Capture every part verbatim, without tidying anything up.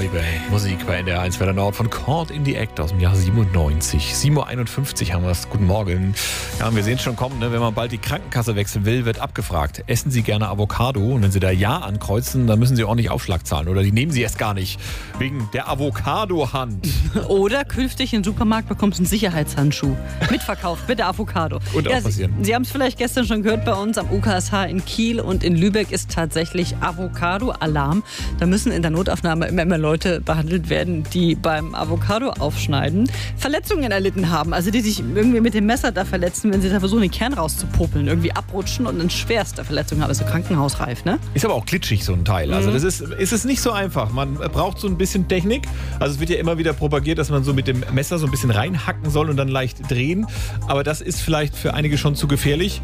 Baby. Musik bei N D R eins Welle Nord von Caught in the Act aus dem Jahr siebenundneunzig. sieben Uhr einundfünfzig haben wir es. Guten Morgen. Ja, wir sehen es schon kommen, ne? Wenn man bald die Krankenkasse wechseln will, wird abgefragt. Essen Sie gerne Avocado? Und wenn Sie da Ja ankreuzen, dann müssen Sie ordentlich Aufschlag zahlen. Oder die nehmen Sie erst gar nicht. Wegen der Avocado-Hand. Oder künftig im Supermarkt bekommst du einen Sicherheitshandschuh. Mitverkauft, bitte Avocado. Und auch ja, passieren. Sie, Sie haben es vielleicht gestern schon gehört bei uns am U K S H in Kiel und in Lübeck ist tatsächlich Avocado-Alarm. Da müssen in der Notaufnahme immer mehr Leute behandelt werden, die beim Avocado-Aufschneiden Verletzungen erlitten haben. Also die sich irgendwie mit dem Messer da verletzen, wenn sie da versuchen, den Kern rauszupopeln, irgendwie abrutschen und eine schwerste Verletzung haben. Also krankenhausreif, ne? Ist aber auch glitschig, so ein Teil. Also das ist, ist es nicht so einfach. Man braucht so ein bisschen Technik. Also es wird ja immer wieder propagiert, dass man so mit dem Messer so ein bisschen reinhacken soll und dann leicht drehen. Aber das ist vielleicht für einige schon zu gefährlich.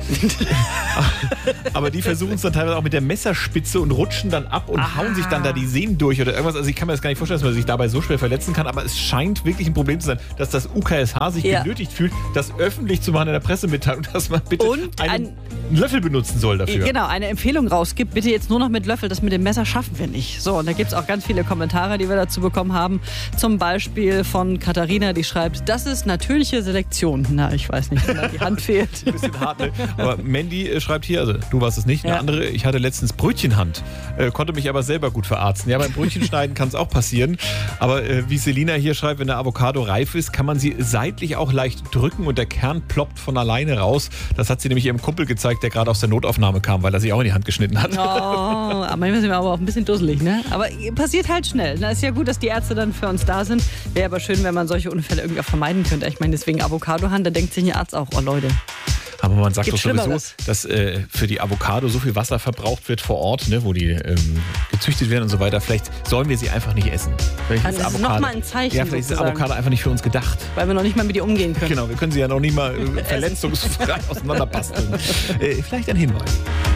Aber die versuchen es dann teilweise auch mit der Messerspitze und rutschen dann ab und Ah. hauen sich dann da die Sehnen durch oder irgendwas. Also ich kann mir das gar nicht vorstellen, dass man sich dabei so schwer verletzen kann. Aber es scheint wirklich ein Problem zu sein, dass das U K S H sich Ja. genötigt fühlt, das öffentlich zu machen in der Pressemitteilung, dass man bitte Und einen ein- Löffel benutzen soll dafür. Genau, eine Empfehlung rausgibt, bitte jetzt nur noch mit Löffel, das mit dem Messer schaffen wir nicht. So, und da gibt es auch ganz viele Kommentare, die wir dazu bekommen haben. Zum Beispiel von Katharina, die schreibt, das ist natürliche Selektion. Na, ich weiß nicht, wenn da die Hand fehlt. Ein bisschen hart, ne? Aber Mandy äh, schreibt hier, also du warst es nicht, eine Ja. andere, ich hatte letztens Brötchenhand, äh, konnte mich aber selber gut verarzten. Ja, beim Brötchenschneiden kann es auch passieren. Aber äh, wie Selina hier schreibt, wenn der Avocado reif ist, kann man sie seitlich auch leicht drücken und der Kern ploppt von alleine raus. Das hat sie nämlich ihrem Kumpel gezeigt, der gerade aus der Notaufnahme kam, weil er sich auch in die Hand geschnitten hat. Oh, aber manchmal sind wir aber auch ein bisschen dusselig, ne? Aber passiert halt schnell. Na, ist ja gut, dass die Ärzte dann für uns da sind. Wäre aber schön, wenn man solche Unfälle irgendwie auch vermeiden könnte. Ich meine, deswegen Avocadohand, da denkt sich ein Arzt auch, oh Leute. Aber man sagt Gibt doch sowieso, Schlimmeres. dass äh, für die Avocado so viel Wasser verbraucht wird vor Ort, ne, wo die ähm, gezüchtet werden und so weiter. Vielleicht sollen wir sie einfach nicht essen. Vielleicht Also das ist noch mal ein Zeichen, Ja, vielleicht ist sozusagen. Avocado einfach nicht für uns gedacht. Weil wir noch nicht mal mit ihr umgehen können. Genau, wir können sie ja noch nicht mal äh, verletzungsfrei auseinanderbasteln. äh, vielleicht ein Hinweis.